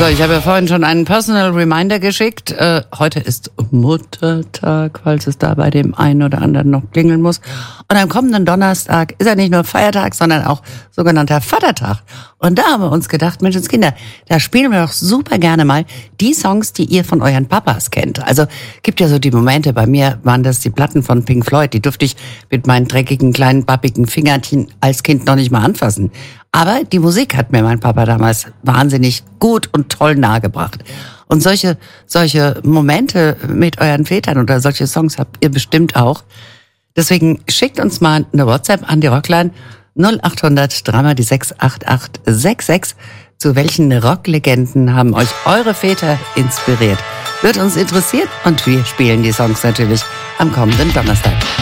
So, ich habe ja vorhin schon einen Personal Reminder geschickt. Heute ist Muttertag, falls es da bei dem einen oder anderen noch klingeln muss. Und am kommenden Donnerstag ist ja nicht nur Feiertag, sondern auch sogenannter Vatertag. Und da haben wir uns gedacht, Menschenskinder, da spielen wir doch super gerne mal die Songs, die ihr von euren Papas kennt. Also gibt ja so die Momente, bei mir waren das die Platten von Pink Floyd, die durfte ich mit meinen dreckigen, kleinen, pappigen Fingerchen als Kind noch nicht mal anfassen. Aber die Musik hat mir mein Papa damals wahnsinnig gut und toll nahegebracht. Und solche Momente mit euren Vätern oder solche Songs habt ihr bestimmt auch. Deswegen schickt uns mal eine WhatsApp an die Rockline 0800 3 die 68866. Zu welchen Rocklegenden haben euch eure Väter inspiriert? Wird uns interessieren und wir spielen die Songs natürlich am kommenden Donnerstag.